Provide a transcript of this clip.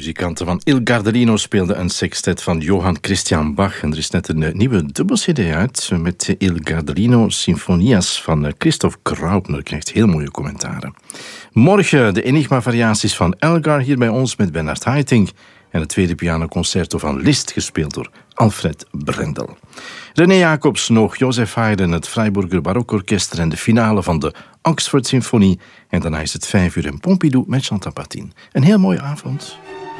muzikanten van Il Gardelino speelden een sextet van Johann Christian Bach. En er is net een nieuwe dubbel-cd uit met Il Gardelino Sinfonias van Christoph Graupner. Krijgt heel mooie commentaren. Morgen de Enigma-variaties van Elgar hier bij ons met Bernard Haitink. En het tweede pianoconcerto van Liszt gespeeld door Alfred Brendel. René Jacobs nog Joseph Haydn, het Freiburger Barokorkester en de finale van de Oxford Symfonie. En daarna is het 5 uur in Pompidou met Chantal Patin. Een heel mooie avond.